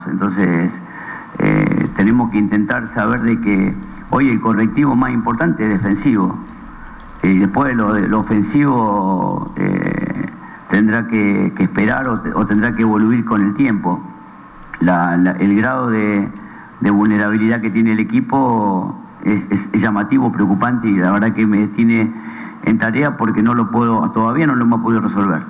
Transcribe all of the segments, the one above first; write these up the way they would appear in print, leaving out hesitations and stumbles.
Entonces tenemos que intentar saber de que hoy el correctivo más importante es defensivo, y después lo ofensivo tendrá que esperar o tendrá que evoluir con el tiempo. El grado de vulnerabilidad que tiene el equipo es llamativo, preocupante, y la verdad que me tiene en tarea porque todavía no lo hemos podido resolver.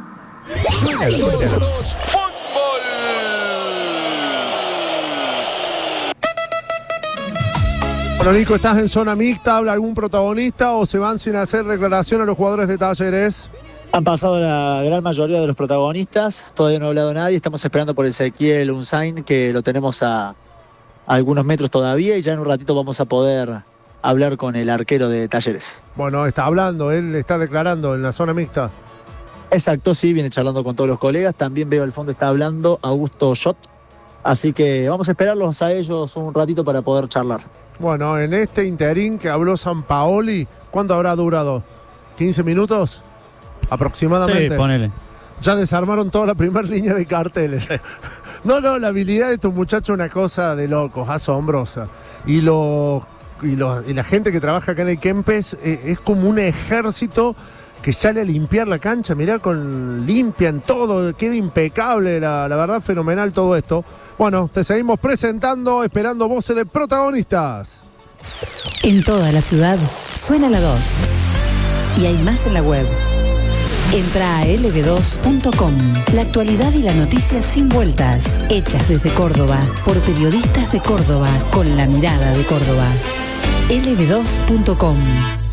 Bueno, Nico, ¿estás en zona mixta? ¿Habla algún protagonista o se van sin hacer declaración a los jugadores de Talleres? Han pasado la gran mayoría de los protagonistas, todavía no ha hablado nadie, estamos esperando por Ezequiel Unzain, que lo tenemos a algunos metros todavía, y ya en un ratito vamos a poder hablar con el arquero de Talleres. Bueno, está hablando, él está declarando en la zona mixta. Exacto, sí, viene charlando con todos los colegas, también veo al fondo está hablando Augusto Schott, así que vamos a esperarlos a ellos un ratito para poder charlar. Bueno, en este interín que habló Sampaoli, ¿cuánto habrá durado? ¿15 minutos? Aproximadamente. Sí, ponele. Ya desarmaron toda la primera línea de carteles. No, la habilidad de estos muchachos es una cosa de locos, asombrosa. Y la gente que trabaja acá en el Kempes es como un ejército que sale a limpiar la cancha. Mirá, limpian todo, queda impecable, la verdad, fenomenal todo esto. Bueno, te seguimos presentando, esperando voces de protagonistas. En toda la ciudad suena la 2. Y hay más en la web. Entra a lb2.com. La actualidad y la noticia sin vueltas. Hechas desde Córdoba, por periodistas de Córdoba, con la mirada de Córdoba. lb2.com.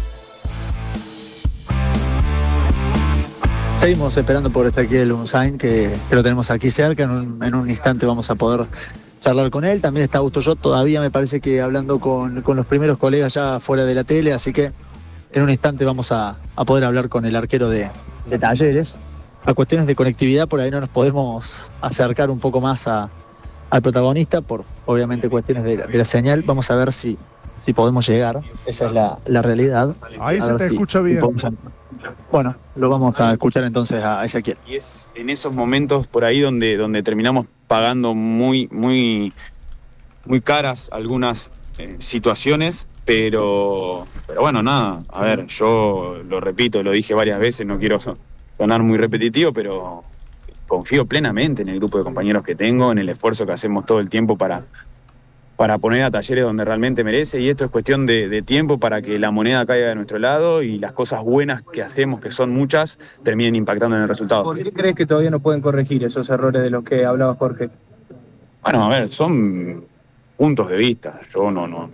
Seguimos esperando por Ezequiel Unzain, que lo tenemos aquí cerca. En un instante vamos a poder charlar con él. También está Augusto Schott, todavía me parece que hablando con los primeros colegas ya fuera de la tele, así que en un instante vamos a poder hablar con el arquero de Talleres. A cuestiones de conectividad, por ahí no nos podemos acercar un poco más al protagonista, por obviamente cuestiones de la señal. Vamos a ver si podemos llegar. Esa es la realidad. Ahí se te escucha bien. Bueno, lo vamos a escuchar entonces a Ezequiel. Y es en esos momentos por ahí donde terminamos pagando muy, muy, muy caras algunas situaciones, pero bueno, nada, a ver, yo lo repito, lo dije varias veces, no quiero sonar muy repetitivo, pero confío plenamente en el grupo de compañeros que tengo, en el esfuerzo que hacemos todo el tiempo para poner a Talleres donde realmente merece, y esto es cuestión de tiempo para que la moneda caiga de nuestro lado y las cosas buenas que hacemos, que son muchas, terminen impactando en el resultado. ¿Por qué crees que todavía no pueden corregir esos errores de los que hablaba Jorge? Bueno, a ver, son puntos de vista. Yo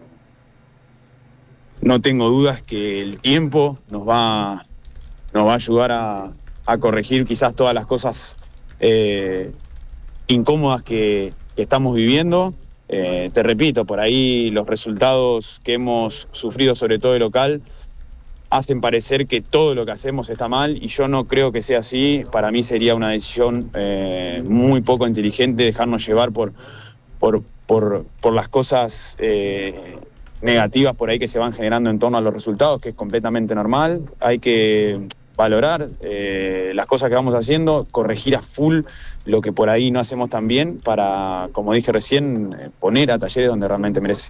no tengo dudas que el tiempo nos va a ayudar a corregir quizás todas las cosas incómodas que estamos viviendo. Te repito, por ahí los resultados que hemos sufrido, sobre todo de local, hacen parecer que todo lo que hacemos está mal, y yo no creo que sea así. Para mí sería una decisión muy poco inteligente dejarnos llevar por las cosas negativas por ahí que se van generando en torno a los resultados, que es completamente normal. Hay que valorar las cosas que vamos haciendo, corregir a full lo que por ahí no hacemos tan bien para, como dije recién, poner a Talleres donde realmente merece.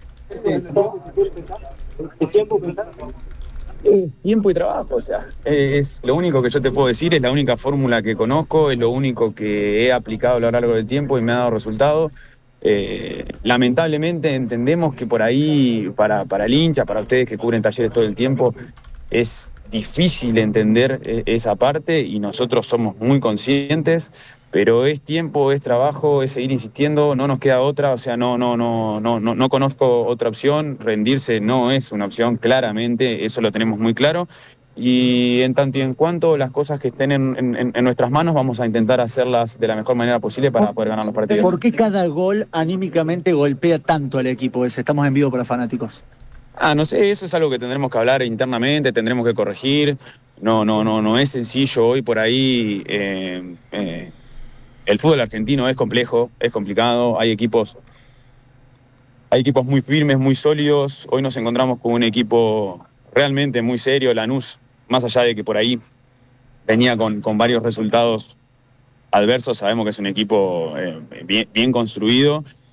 Es tiempo y trabajo, o sea, es lo único que yo te puedo decir, es la única fórmula que conozco, es lo único que he aplicado a lo largo del tiempo y me ha dado resultado. Lamentablemente entendemos que por ahí, para el hincha, para ustedes que cubren Talleres todo el tiempo, es difícil entender esa parte, y nosotros somos muy conscientes, pero es tiempo, es trabajo, es seguir insistiendo, no nos queda otra, o sea, no conozco otra opción. Rendirse no es una opción, claramente, eso lo tenemos muy claro, y en tanto y en cuanto las cosas que estén en nuestras manos, vamos a intentar hacerlas de la mejor manera posible para poder ganar los partidos. ¿Por qué cada gol anímicamente golpea tanto al equipo ese? Estamos en vivo para fanáticos. No sé, eso es algo que tendremos que hablar internamente, tendremos que corregir. No es sencillo hoy por ahí. El fútbol argentino es complejo, es complicado, hay equipos muy firmes, muy sólidos. Hoy nos encontramos con un equipo realmente muy serio, Lanús, más allá de que por ahí venía con varios resultados adversos, sabemos que es un equipo bien construido.